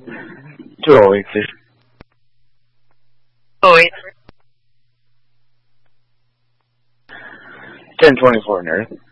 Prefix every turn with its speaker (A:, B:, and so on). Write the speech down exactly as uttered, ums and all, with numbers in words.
A: two oh eight, please.
B: Oh eight.
A: ten twenty-four, Nerd.